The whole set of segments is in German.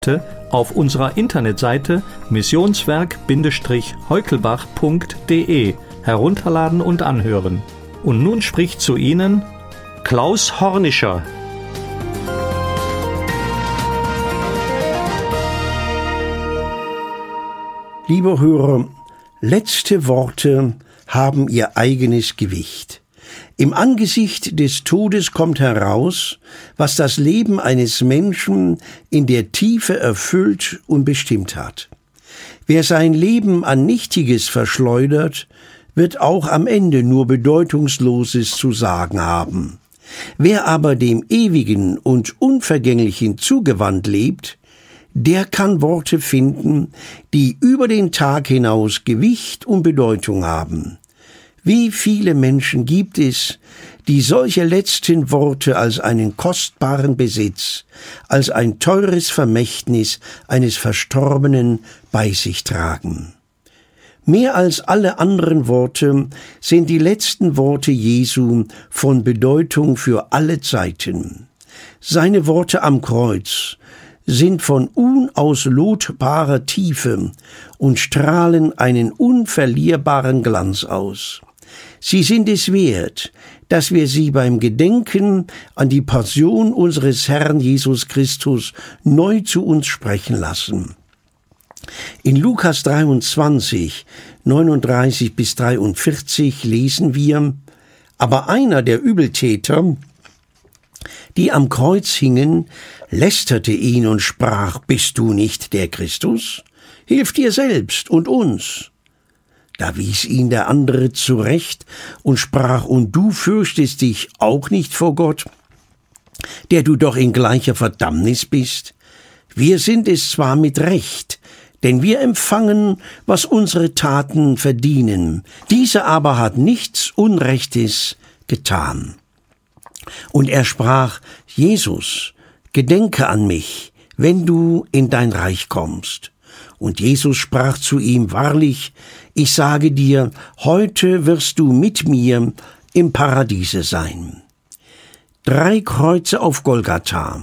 Inhalte auf unserer Internetseite missionswerk-heukelbach.de herunterladen und anhören. Und nun spricht zu Ihnen Klaus Hornischer. Lieber Hörer, letzte Worte haben ihr eigenes Gewicht. Im Angesicht des Todes kommt heraus, was das Leben eines Menschen in der Tiefe erfüllt und bestimmt hat. Wer sein Leben an Nichtiges verschleudert, wird auch am Ende nur Bedeutungsloses zu sagen haben. Wer aber dem Ewigen und Unvergänglichen zugewandt lebt, der kann Worte finden, die über den Tag hinaus Gewicht und Bedeutung haben. Wie viele Menschen gibt es, die solche letzten Worte als einen kostbaren Besitz, als ein teures Vermächtnis eines Verstorbenen bei sich tragen? Mehr als alle anderen Worte sind die letzten Worte Jesu von Bedeutung für alle Zeiten. Seine Worte am Kreuz sind von unauslotbarer Tiefe und strahlen einen unverlierbaren Glanz aus. Sie sind es wert, dass wir sie beim Gedenken an die Passion unseres Herrn Jesus Christus neu zu uns sprechen lassen. In Lukas 23, 39 bis 43 lesen wir: Aber einer der Übeltäter, die am Kreuz hingen, lästerte ihn und sprach: Bist du nicht der Christus? Hilf dir selbst und uns. Da wies ihn der andere zurecht und sprach: Und du fürchtest dich auch nicht vor Gott, der du doch in gleicher Verdammnis bist? Wir sind es zwar mit Recht, denn wir empfangen, was unsere Taten verdienen. Dieser aber hat nichts Unrechtes getan. Und er sprach: Jesus, gedenke an mich, wenn du in dein Reich kommst. Und Jesus sprach zu ihm: Wahrlich, ich sage dir, heute wirst du mit mir im Paradiese sein. 3 Kreuze auf Golgatha.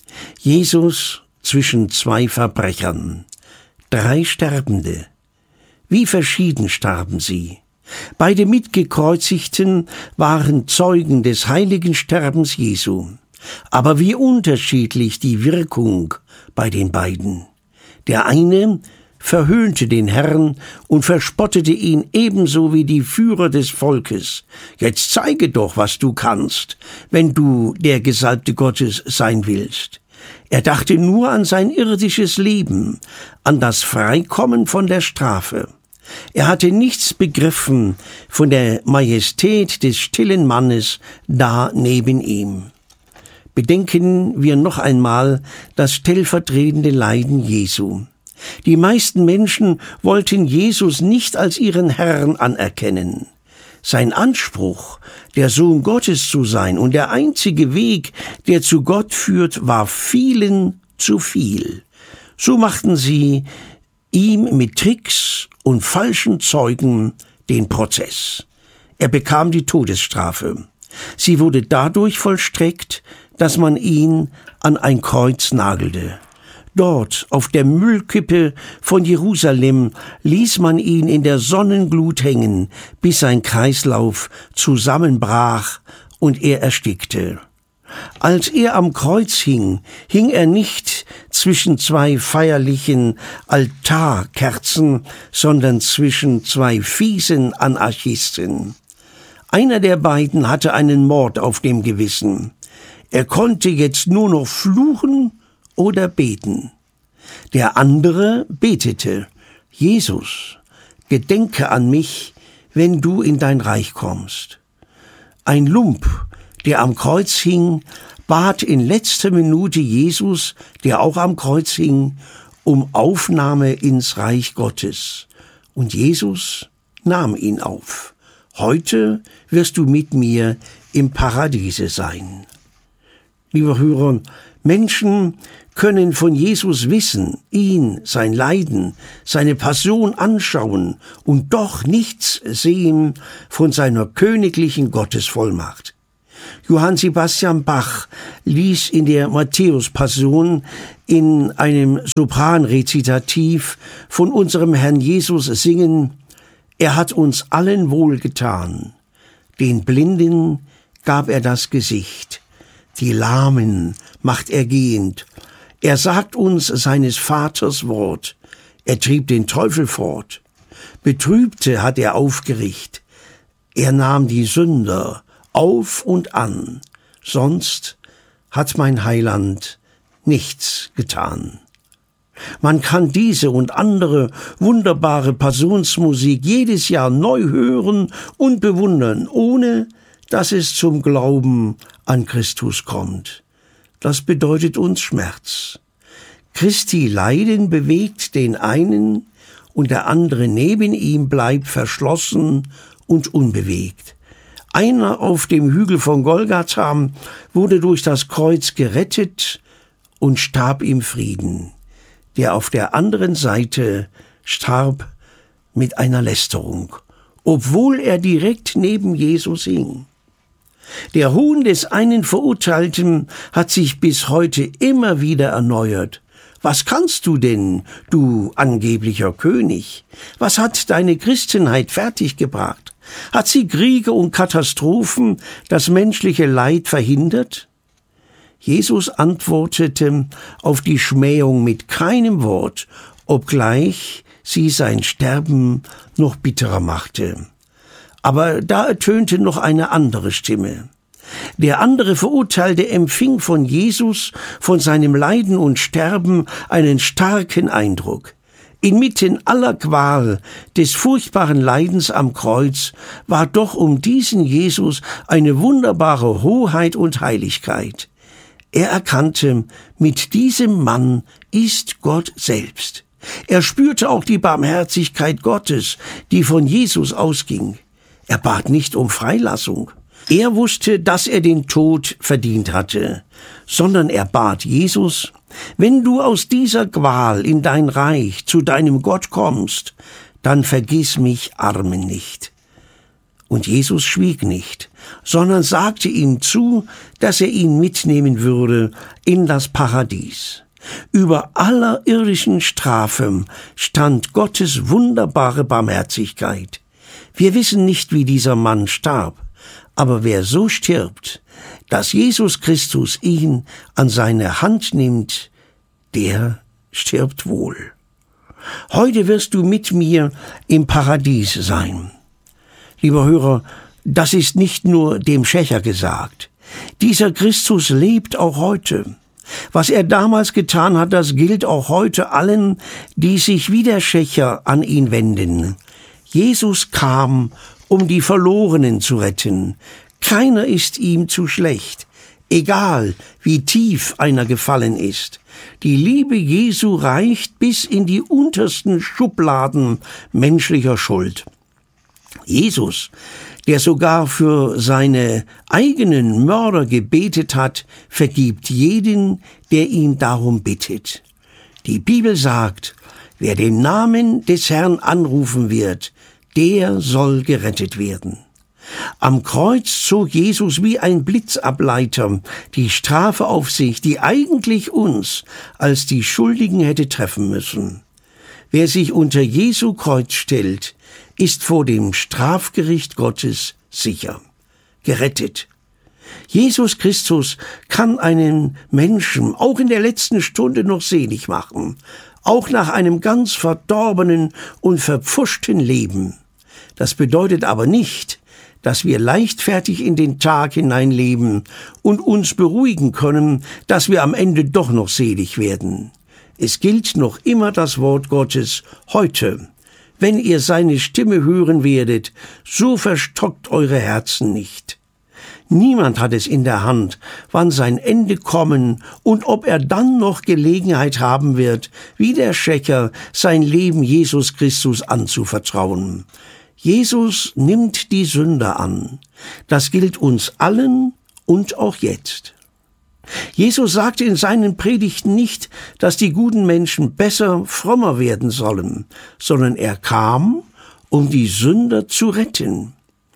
Jesus zwischen 2 Verbrechern. 3 Sterbende. Wie verschieden starben sie. Beide Mitgekreuzigten waren Zeugen des heiligen Sterbens Jesu. Aber wie unterschiedlich die Wirkung bei den beiden. Der eine verhöhnte den Herrn und verspottete ihn ebenso wie die Führer des Volkes. Jetzt zeige doch, was du kannst, wenn du der Gesalbte Gottes sein willst. Er dachte nur an sein irdisches Leben, an das Freikommen von der Strafe. Er hatte nichts begriffen von der Majestät des stillen Mannes da neben ihm. Bedenken wir noch einmal das stellvertretende Leiden Jesu. Die meisten Menschen wollten Jesus nicht als ihren Herrn anerkennen. Sein Anspruch, der Sohn Gottes zu sein und der einzige Weg, der zu Gott führt, war vielen zu viel. So machten sie ihm mit Tricks und falschen Zeugen den Prozess. Er bekam die Todesstrafe. Sie wurde dadurch vollstreckt, dass man ihn an ein Kreuz nagelte. Dort, auf der Müllkippe von Jerusalem, ließ man ihn in der Sonnenglut hängen, bis sein Kreislauf zusammenbrach und er erstickte. Als er am Kreuz hing, hing er nicht zwischen 2 feierlichen Altarkerzen, sondern zwischen 2 fiesen Anarchisten. Einer der beiden hatte einen Mord auf dem Gewissen. Er konnte jetzt nur noch fluchen oder beten. Der andere betete: Jesus, gedenke an mich, wenn du in dein Reich kommst. Ein Lump, der am Kreuz hing, bat in letzter Minute Jesus, der auch am Kreuz hing, um Aufnahme ins Reich Gottes. Und Jesus nahm ihn auf. Heute wirst du mit mir im Paradiese sein. Lieber Hörer, Menschen können von Jesus wissen, ihn, sein Leiden, seine Passion anschauen und doch nichts sehen von seiner königlichen Gottesvollmacht. Johann Sebastian Bach ließ in der Matthäus-Passion in einem Sopranrezitativ von unserem Herrn Jesus singen: Er hat uns allen wohlgetan, den Blinden gab er das Gesicht, die Lahmen macht er gehend, er sagt uns seines Vaters Wort, er trieb den Teufel fort, Betrübte hat er aufgerichtet, er nahm die Sünder auf und an, sonst hat mein Heiland nichts getan. Man kann diese und andere wunderbare Passionsmusik jedes Jahr neu hören und bewundern, ohne dass es zum Glauben an Christus kommt. Das bedeutet uns Schmerz. Christi Leiden bewegt den einen und der andere neben ihm bleibt verschlossen und unbewegt. Einer auf dem Hügel von Golgatha wurde durch das Kreuz gerettet und starb im Frieden. Der auf der anderen Seite starb mit einer Lästerung, obwohl er direkt neben Jesus hing. Der Hohn des einen Verurteilten hat sich bis heute immer wieder erneuert. Was kannst du denn, du angeblicher König? Was hat deine Christenheit fertiggebracht? Hat sie Kriege und Katastrophen, das menschliche Leid verhindert? Jesus antwortete auf die Schmähung mit keinem Wort, obgleich sie sein Sterben noch bitterer machte. Aber da ertönte noch eine andere Stimme. Der andere Verurteilte empfing von Jesus, von seinem Leiden und Sterben einen starken Eindruck. Inmitten aller Qual des furchtbaren Leidens am Kreuz war doch um diesen Jesus eine wunderbare Hoheit und Heiligkeit. Er erkannte, mit diesem Mann ist Gott selbst. Er spürte auch die Barmherzigkeit Gottes, die von Jesus ausging. Er bat nicht um Freilassung. Er wusste, dass er den Tod verdient hatte, sondern er bat Jesus: Wenn du aus dieser Qual in dein Reich zu deinem Gott kommst, dann vergiss mich Armen nicht. Und Jesus schwieg nicht, sondern sagte ihm zu, dass er ihn mitnehmen würde in das Paradies. Über aller irdischen Strafe stand Gottes wunderbare Barmherzigkeit. Wir wissen nicht, wie dieser Mann starb, aber wer so stirbt, dass Jesus Christus ihn an seine Hand nimmt, der stirbt wohl. Heute wirst du mit mir im Paradies sein. Lieber Hörer, das ist nicht nur dem Schächer gesagt. Dieser Christus lebt auch heute. Was er damals getan hat, das gilt auch heute allen, die sich wie der Schächer an ihn wenden. Jesus kam, um die Verlorenen zu retten. Keiner ist ihm zu schlecht, egal wie tief einer gefallen ist. Die Liebe Jesu reicht bis in die untersten Schubladen menschlicher Schuld. Jesus, der sogar für seine eigenen Mörder gebetet hat, vergibt jeden, der ihn darum bittet. Die Bibel sagt, wer den Namen des Herrn anrufen wird, der soll gerettet werden. Am Kreuz zog Jesus wie ein Blitzableiter die Strafe auf sich, die eigentlich uns als die Schuldigen hätte treffen müssen. Wer sich unter Jesu Kreuz stellt, ist vor dem Strafgericht Gottes sicher, gerettet. Jesus Christus kann einen Menschen auch in der letzten Stunde noch selig machen, auch nach einem ganz verdorbenen und verpfuschten Leben. Das bedeutet aber nicht, dass wir leichtfertig in den Tag hineinleben und uns beruhigen können, dass wir am Ende doch noch selig werden. Es gilt noch immer das Wort Gottes heute. Wenn ihr seine Stimme hören werdet, so verstockt eure Herzen nicht. Niemand hat es in der Hand, wann sein Ende kommen und ob er dann noch Gelegenheit haben wird, wie der Schächer sein Leben Jesus Christus anzuvertrauen. Jesus nimmt die Sünder an. Das gilt uns allen und auch jetzt. Jesus sagte in seinen Predigten nicht, dass die guten Menschen besser, frommer werden sollen, sondern er kam, um die Sünder zu retten.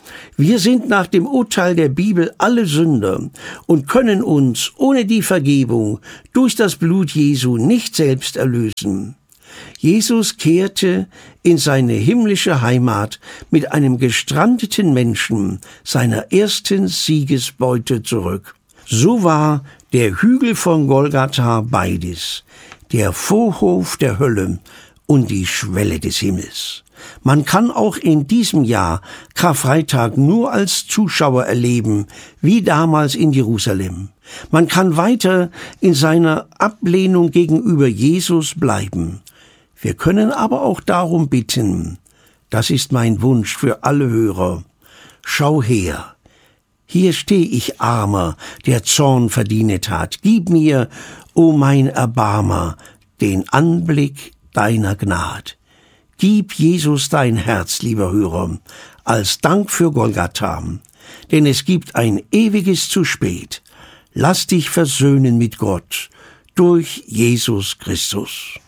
Wir sind nach dem Urteil der Bibel alle Sünder und können uns ohne die Vergebung durch das Blut Jesu nicht selbst erlösen. Jesus kehrte in seine himmlische Heimat mit einem gestrandeten Menschen seiner ersten Siegesbeute zurück. So war der Hügel von Golgatha beides, der Vorhof der Hölle und die Schwelle des Himmels. Man kann auch in diesem Jahr Karfreitag nur als Zuschauer erleben, wie damals in Jerusalem. Man kann weiter in seiner Ablehnung gegenüber Jesus bleiben. Wir können aber auch darum bitten, das ist mein Wunsch für alle Hörer, schau her, hier steh ich Armer, der Zorn verdient hat, gib mir, o mein Erbarmer, den Anblick deiner Gnad. Gib Jesus dein Herz, lieber Hörer, als Dank für Golgatha, denn es gibt ein ewiges zu spät. Lass dich versöhnen mit Gott durch Jesus Christus.